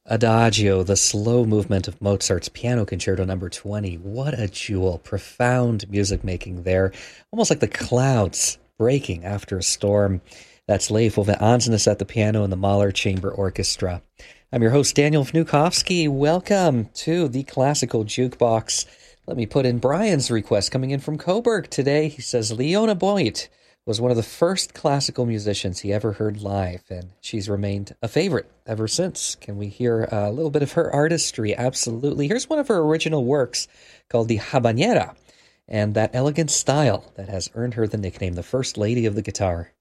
Adagio, the slow movement of Mozart's Piano Concerto Number 20. What a jewel. Profound music making there. Almost like the clouds breaking after a storm. That's Leif Ove Andsnes at the piano and the Mahler Chamber Orchestra. I'm your host, Daniel Vnukovsky. Welcome to the Classical Jukebox. Let me put in Brian's request coming in from Coburg today. He says Leona Boyd was one of the first classical musicians he ever heard live, and she's remained a favorite ever since. Can we hear a little bit of her artistry? Absolutely. Here's one of her original works called the Habanera, and that elegant style that has earned her the nickname, the First Lady of the Guitar.